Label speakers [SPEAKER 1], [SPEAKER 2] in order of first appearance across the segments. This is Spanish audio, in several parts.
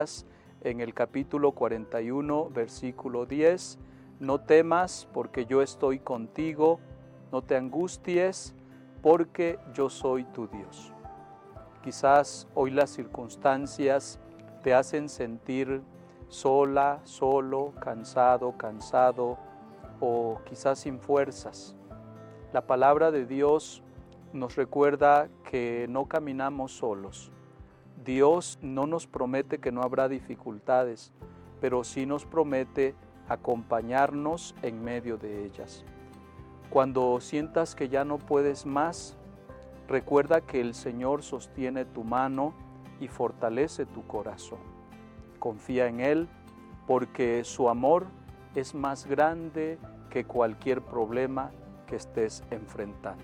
[SPEAKER 1] en el capítulo 41, versículo 10, no temas porque yo estoy contigo, no te angusties porque yo soy tu Dios. Quizás hoy las circunstancias te hacen sentir sola, solo, cansado, cansado o quizás sin fuerzas. La palabra de Dios nos recuerda que no caminamos solos. Dios no nos promete que no habrá dificultades, pero sí nos promete acompañarnos en medio de ellas. Cuando sientas que ya no puedes más, recuerda que el Señor sostiene tu mano y fortalece tu corazón. Confía en Él porque su amor es más grande que cualquier problema que estés enfrentando.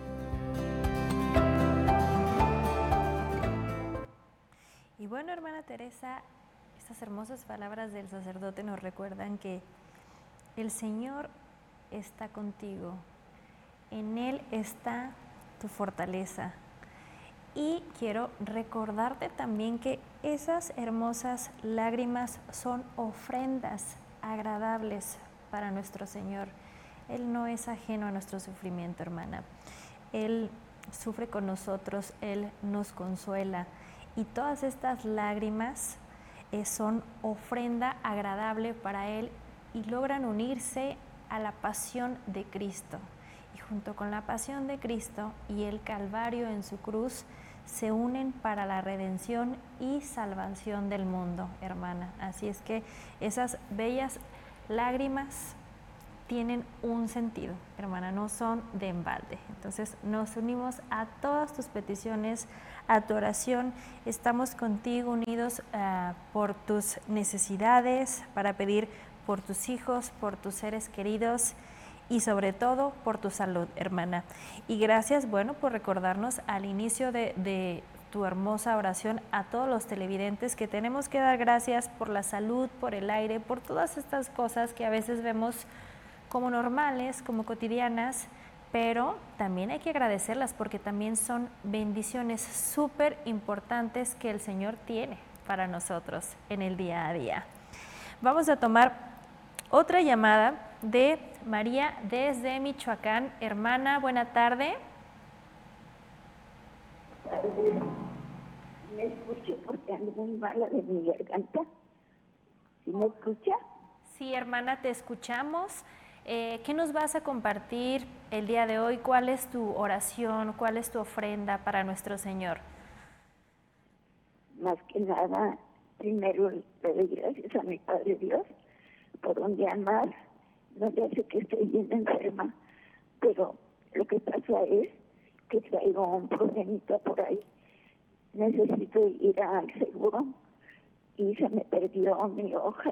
[SPEAKER 2] Y bueno, hermana Teresa, estas hermosas palabras del sacerdote nos recuerdan que el Señor está contigo, en Él está tu fortaleza. Y quiero recordarte también que esas hermosas lágrimas son ofrendas agradables para nuestro Señor. Él no es ajeno a nuestro sufrimiento, hermana. Él sufre con nosotros, Él nos consuela. Y todas estas lágrimas son ofrenda agradable para Él y logran unirse a la pasión de Cristo. Y junto con la pasión de Cristo y el Calvario en su cruz, se unen para la redención y salvación del mundo, hermana. Así es que esas bellas lágrimas tienen un sentido, hermana, no son de embalde. Entonces nos unimos a todas tus peticiones, a tu oración. Estamos contigo unidos por tus necesidades, para pedir por tus hijos, por tus seres queridos y sobre todo por tu salud, hermana. Y gracias, bueno, por recordarnos al inicio de tu hermosa oración a todos los televidentes que tenemos que dar gracias por la salud, por el aire, por todas estas cosas que a veces vemos como normales, como cotidianas, pero también hay que agradecerlas porque también son bendiciones súper importantes que el Señor tiene para nosotros en el día a día. Vamos a tomar otra llamada de María desde Michoacán. Hermana, buena tarde.
[SPEAKER 3] ¿Me escucho porque ando muy mala de mi garganta? ¿Sí me escucha?
[SPEAKER 2] Sí, hermana, te escuchamos. ¿Qué nos vas a compartir el día de hoy? ¿Cuál es tu oración? ¿Cuál es tu ofrenda para nuestro Señor?
[SPEAKER 3] Más que nada, primero le doy gracias a mi Padre Dios por un día más. No ya sé que estoy bien enferma, pero lo que pasa es que traigo un problemita por ahí. Necesito ir al seguro y se me perdió mi hoja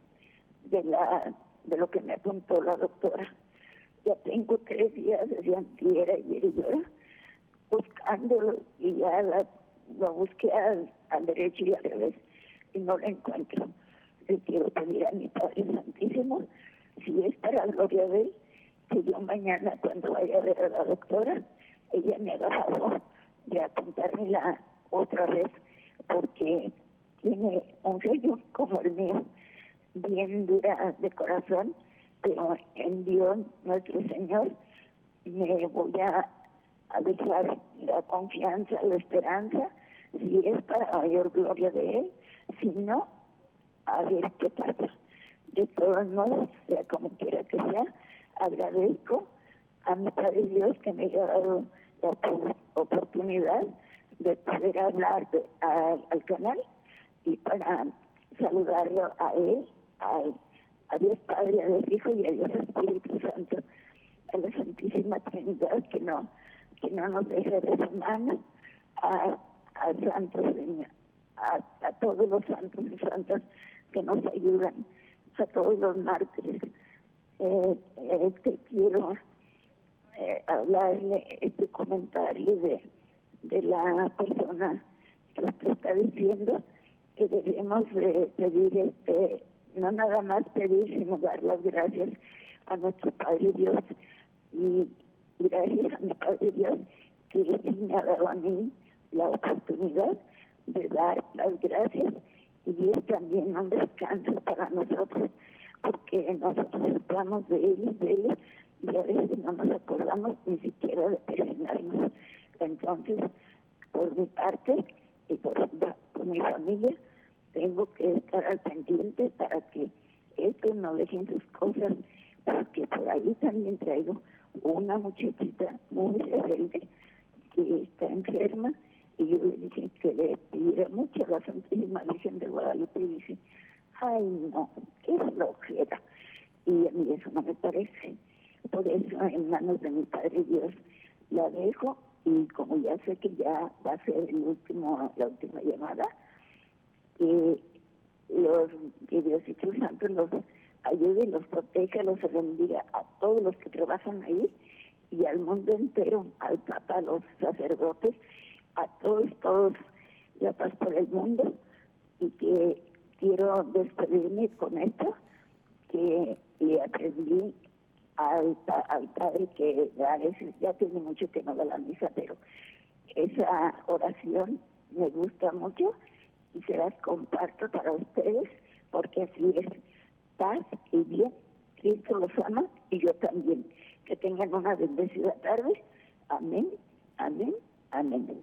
[SPEAKER 3] de lo que me apuntó la doctora. Ya tengo 3 días desde antier, ayer y ahora buscándolo y ya lo busqué al derecho y al revés y no lo encuentro. Le quiero pedir a mi Padre Santísimo, si es para gloria de Él, que yo mañana cuando vaya a ver a la doctora, ella me haga favor de apuntármela otra vez, porque tiene un sello como el mío, bien dura de corazón, pero en Dios nuestro Señor me voy a dejar la confianza, la esperanza, si es para mayor gloria de Él, si no, a ver qué pasa. De todos modos, sea como quiera que sea, agradezco a mi Padre Dios que me haya dado la oportunidad de poder hablar al canal y para saludarlo a Él, a Dios Padre, a Dios Hijo y a Dios Espíritu Santo, a la Santísima Trinidad que no nos deje de su mano, a santos, a todos los santos y santas que nos ayudan, a todos los mártires. Quiero hablarle este comentario de la persona que usted está diciendo que debemos de pedir, no nada más pedir, sino dar las gracias a nuestro Padre Dios. Y gracias a mi Padre Dios que sí me ha dado a mí la oportunidad de dar las gracias y es también un descanso para nosotros, porque nosotros hablamos de Él, y a veces no nos acordamos ni siquiera de persignarnos. Entonces, por mi parte y por mi familia, tengo que estar al pendiente para que estos no dejen sus cosas, porque por ahí también traigo una muchachita muy rebelde que está enferma, y yo le dije que le pidiera mucho a la Santísima Virgen de Guadalupe, y dice, ay no, qué flojera, y a mí eso no me parece. Por eso en manos de mi Padre Dios la dejo, y como ya sé que ya va a ser la última llamada, que Diosito Santo los ayude, los proteja, los bendiga a todos los que trabajan ahí y al mundo entero, al Papa, a los sacerdotes, a todos, la paz por el mundo. Y que quiero despedirme con esto, que le aprendí al Padre, que a veces ya tiene mucho que no da la misa, pero esa oración me gusta mucho y se las comparto para ustedes, porque así es: paz y bien, Cristo los ama y yo también. Que tengan una bendecida tarde. Amén, amén, amén.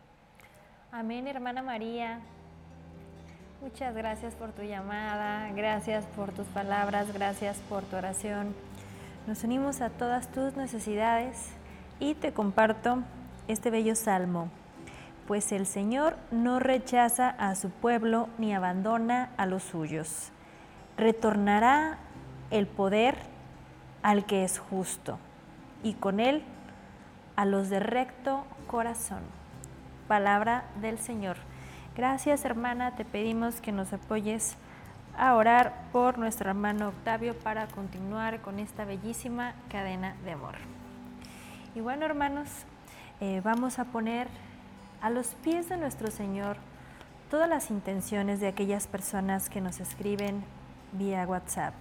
[SPEAKER 2] Amén, hermana María. Muchas gracias por tu llamada, gracias por tus palabras, gracias por tu oración. Nos unimos a todas tus necesidades y te comparto este bello salmo. Pues el Señor no rechaza a su pueblo ni abandona a los suyos. Retornará el poder al que es justo, y con él a los de recto corazón. Palabra del Señor. Gracias, hermana, te pedimos que nos apoyes a orar por nuestro hermano Octavio para continuar con esta bellísima cadena de amor. Y bueno, hermanos, vamos a poner a los pies de nuestro Señor todas las intenciones de aquellas personas que nos escriben vía WhatsApp.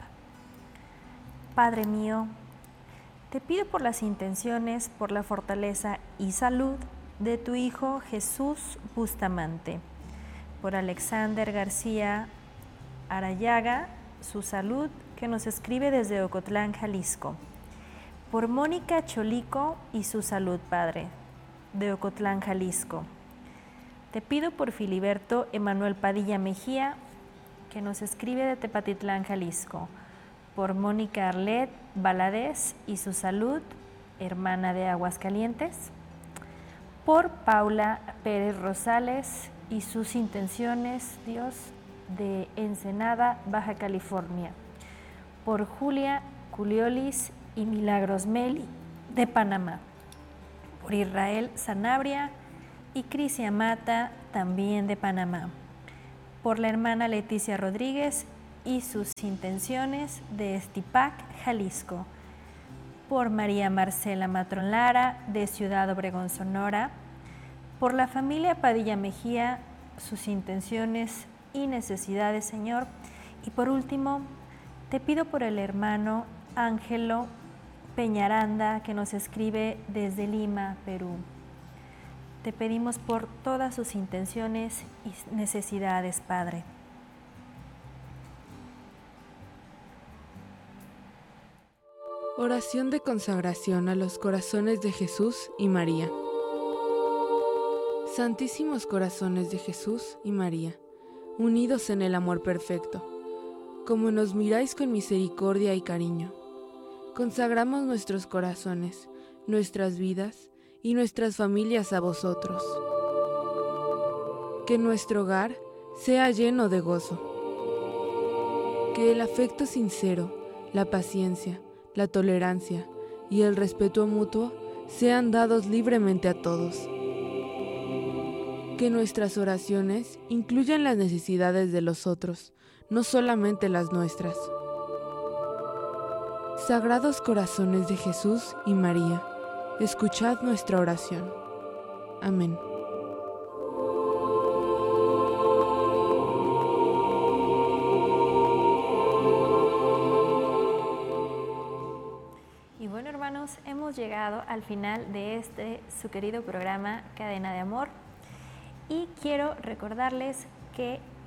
[SPEAKER 2] Padre mío, te pido por las intenciones, por la fortaleza y salud de tu Hijo Jesús Bustamante, por Alexander García Arayaga, su salud, que nos escribe desde Ocotlán, Jalisco, por Mónica Cholico y su salud, Padre, de Ocotlán, Jalisco. Te pido por Filiberto Emanuel Padilla Mejía, que nos escribe de Tepatitlán, Jalisco, por Mónica Arlet Valadez y su salud, hermana de Aguascalientes, por Paula Pérez Rosales y sus intenciones, Dios, de Ensenada, Baja California, por Julia Culiolis y Milagros Meli de Panamá, por Israel Sanabria y Crisia Mata, también de Panamá, por la hermana Leticia Rodríguez y sus intenciones de Estipac, Jalisco, por María Marcela Matrón Lara de Ciudad Obregón, Sonora, por la familia Padilla Mejía, sus intenciones y necesidades, Señor. Y por último, te pido por el hermano Ángelo Peñaranda, que nos escribe desde Lima, Perú. Te pedimos por todas sus intenciones y necesidades, Padre.
[SPEAKER 4] Oración de consagración a los corazones de Jesús y María. Santísimos corazones de Jesús y María, unidos en el amor perfecto, como nos miráis con misericordia y cariño, consagramos nuestros corazones, nuestras vidas y nuestras familias a vosotros. Que nuestro hogar sea lleno de gozo. Que el afecto sincero, la paciencia, la tolerancia y el respeto mutuo sean dados libremente a todos. Que nuestras oraciones incluyan las necesidades de los otros, no solamente las nuestras. Sagrados corazones de Jesús y María, escuchad nuestra oración. Amén.
[SPEAKER 2] Hemos llegado al final de su querido programa Cadena de Amor, y quiero recordarles que